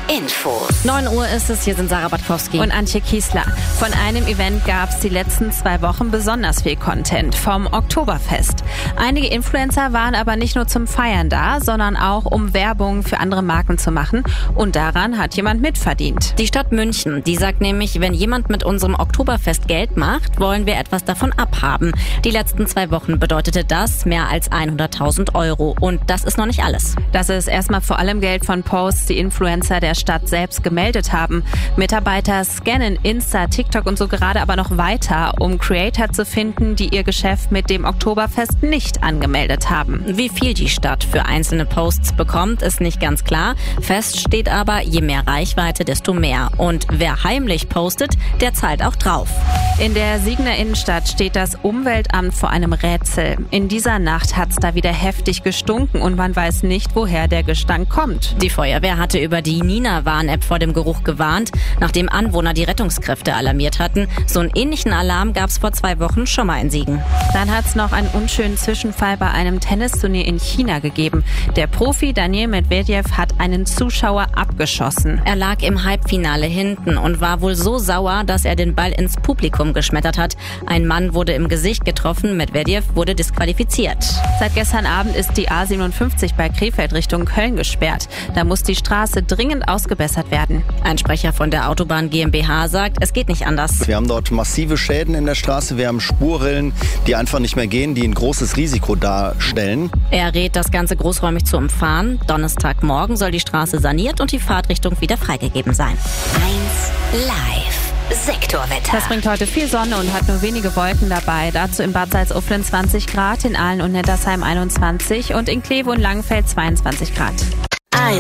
Infos. 9 Uhr ist es, hier sind Sarah Batkowski und Antje Kiesler. Von einem Event gab es die letzten 2 Wochen besonders viel Content, vom Oktoberfest. Einige Influencer waren aber nicht nur zum Feiern da, sondern auch um Werbung für andere Marken zu machen. Und daran hat jemand mitverdient. Die Stadt München, die sagt nämlich, wenn jemand mit unserem Oktoberfest Geld macht, wollen wir etwas davon abhaben. Die letzten 2 Wochen bedeutete das mehr als 100.000 Euro. Und das ist noch nicht alles. Das ist erstmal vor allem Geld von Posts, die Influencer der Stadt selbst gemeldet haben. Mitarbeiter scannen Insta, TikTok und so gerade aber noch weiter, um Creator zu finden, die ihr Geschäft mit dem Oktoberfest nicht angemeldet haben. Wie viel die Stadt für einzelne Posts bekommt, ist nicht ganz klar. Fest steht aber, je mehr Reichweite, desto mehr. Und wer heimlich postet, der zahlt auch drauf. In der Siegner Innenstadt steht das Umweltamt vor einem Rätsel. In dieser Nacht hat's da wieder heftig gestunken und man weiß nicht, woher der Gestank kommt. Die Feuerwehr hatte über die Nina-Warn-App vor dem Geruch gewarnt, nachdem Anwohner die Rettungskräfte alarmiert hatten. So einen ähnlichen Alarm gab's vor 2 Wochen schon mal in Siegen. Dann hat's noch einen unschönen Zwischenfall bei einem Tennisturnier in China gegeben. Der Profi Daniil Medvedev hat einen Zuschauer abgeschossen. Er lag im Halbfinale hinten und war wohl so sauer, dass er den Ball ins Publikum geschmettert hat. Ein Mann wurde im Gesicht getroffen, Medvedev wurde disqualifiziert. Seit gestern Abend ist die A57 bei Krefeld Richtung Köln gesperrt. Da muss die Straße dringend ausgebessert werden. Ein Sprecher von der Autobahn GmbH sagt, es geht nicht anders. Wir haben dort massive Schäden in der Straße. Wir haben Spurrillen, die einfach nicht mehr gehen, die ein großes Risiko darstellen. Er rät, das Ganze großräumig zu umfahren. Donnerstagmorgen soll die Straße saniert und die Fahrtrichtung wieder freigegeben sein. 1 Live. Sektorwetter. Das bringt heute viel Sonne und hat nur wenige Wolken dabei. Dazu in Bad Salzuflen 20 Grad, in Aalen und Nettersheim 21 und in Kleve und Langenfeld 22 Grad.